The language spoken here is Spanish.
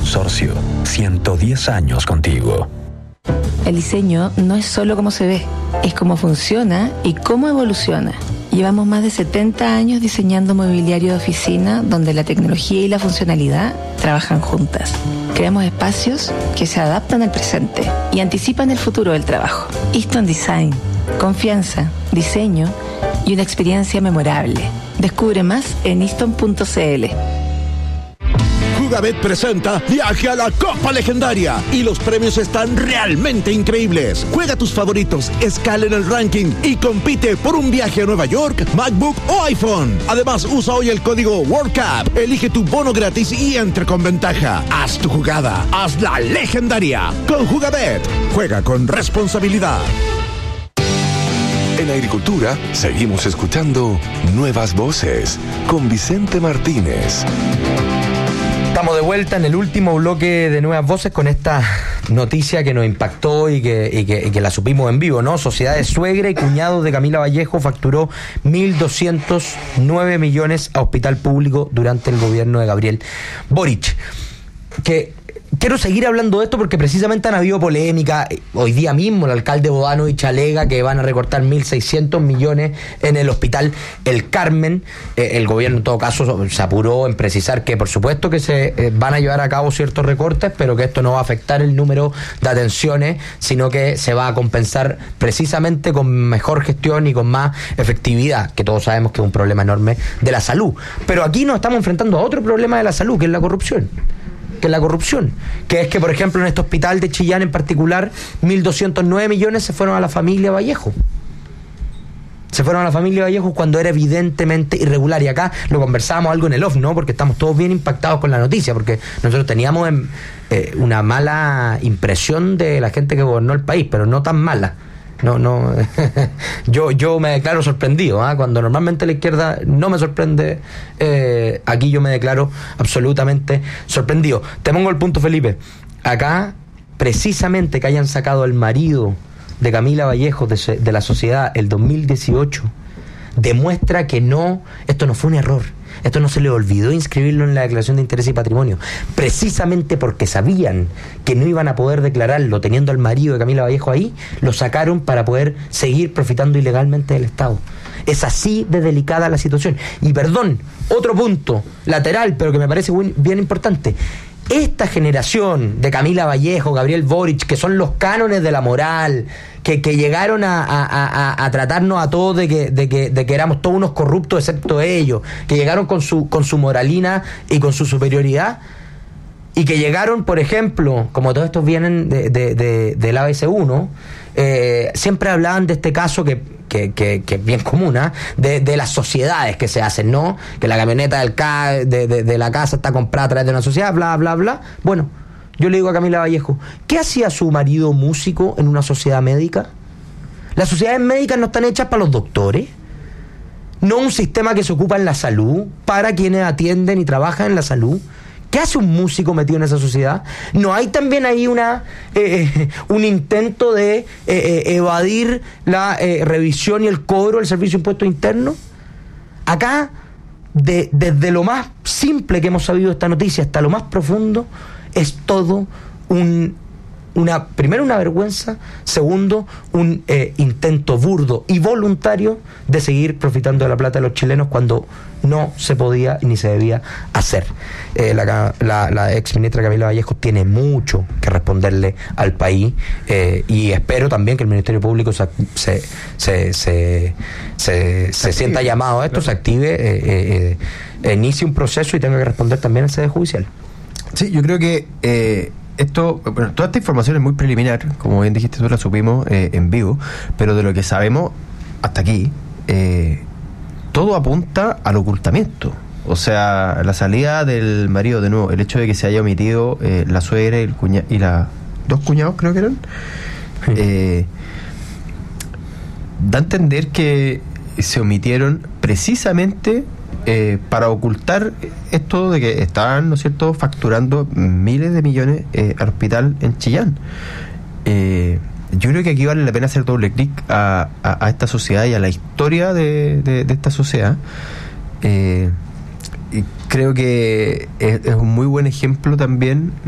Consorcio, 110 años contigo. El diseño no es solo cómo se ve, es cómo funciona y cómo evoluciona. Llevamos más de 70 años diseñando mobiliario de oficina donde la tecnología y la funcionalidad trabajan juntas. Creamos espacios que se adaptan al presente y anticipan el futuro del trabajo. Easton Design, confianza, diseño y una experiencia memorable. Descubre más en easton.cl. Jugabet presenta Viaje a la Copa Legendaria y los premios están realmente increíbles. Juega tus favoritos, escala en el ranking y compite por un viaje a Nueva York, MacBook o iPhone. Además, usa hoy el código WorldCup, elige tu bono gratis y entre con ventaja. Haz tu jugada, hazla legendaria. Con Jugabet, juega con responsabilidad. En Agricultura seguimos escuchando Nuevas Voces con Vicente Martínez. Estamos de vuelta en el último bloque de Nuevas Voces con esta noticia que nos impactó y que la supimos en vivo, ¿no? Sociedades Suegra y Cuñados de Camila Vallejo facturó 1.209 millones a hospital público durante el gobierno de Gabriel Boric. Quiero seguir hablando de esto porque precisamente han habido polémica. Hoy día mismo el alcalde Bodanovich alega que van a recortar 1.600 millones en el hospital El Carmen. El gobierno en todo caso se apuró en precisar que por supuesto que se van a llevar a cabo ciertos recortes, pero que esto no va a afectar el número de atenciones, sino que se va a compensar precisamente con mejor gestión y con más efectividad, que todos sabemos que es un problema enorme de la salud. Pero aquí nos estamos enfrentando a otro problema de la salud, que es la corrupción. Que es que, por ejemplo, en este hospital de Chillán en particular, 1.209 millones se fueron a la familia Vallejo. Se fueron a la familia Vallejo cuando era evidentemente irregular. Y acá lo conversábamos algo en el off, ¿no? Porque estamos todos bien impactados con la noticia, porque nosotros teníamos una mala impresión de la gente que gobernó el país, pero no tan mala. No, yo me declaro sorprendido, ¿eh? Cuando normalmente la izquierda no me sorprende, aquí yo me declaro absolutamente sorprendido. Te pongo el punto, Felipe. Acá, precisamente que hayan sacado al marido de Camila Vallejo de la sociedad el 2018, demuestra que esto no fue un error. Esto no se le olvidó inscribirlo en la declaración de interés y patrimonio, precisamente porque sabían que no iban a poder declararlo teniendo al marido de Camila Vallejo ahí. Lo sacaron para poder seguir profitando ilegalmente del Estado. Es así de delicada la situación. Y perdón, otro punto lateral, pero que me parece bien importante. Esta generación de Camila Vallejo, Gabriel Boric, que son los cánones de la moral, que llegaron a tratarnos a todos de que éramos todos unos corruptos excepto ellos, que llegaron con su moralina y con su superioridad, y que llegaron, por ejemplo, como todos estos vienen del ABC1, siempre hablaban de este caso que es bien común, de las sociedades que se hacen, ¿no? Que la camioneta de la casa está comprada a través de una sociedad, bla, bla, bla. Bueno, yo le digo a Camila Vallejo, ¿qué hacía su marido músico en una sociedad médica? Las sociedades médicas no están hechas para los doctores, no un sistema que se ocupa en la salud, para quienes atienden y trabajan en la salud. ¿Qué hace un músico metido en esa sociedad? ¿No hay también ahí un intento de evadir la revisión y el cobro del servicio de impuestos internos? Acá, desde lo más simple que hemos sabido de esta noticia hasta lo más profundo, es todo primero una vergüenza, segundo un intento burdo y voluntario de seguir profitando de la plata de los chilenos cuando no se podía ni se debía hacer. La ex ministra Camila Vallejo tiene mucho que responderle al país, y espero también que el Ministerio Público se sienta llamado a esto, se active, inicie un proceso y tenga que responder también al sede judicial. Sí, yo creo que toda esta información es muy preliminar, como bien dijiste, tú la supimos en vivo, pero de lo que sabemos hasta aquí, todo apunta al ocultamiento. O sea, la salida del marido, de nuevo, el hecho de que se haya omitido la suegra y dos cuñados, creo que eran, da a entender que se omitieron precisamente para ocultar esto de que estaban, ¿no es cierto?, facturando miles de millones al hospital en Chillán. Yo creo que aquí vale la pena hacer doble clic a esta sociedad y a la historia de esta sociedad. Y creo que es un muy buen ejemplo también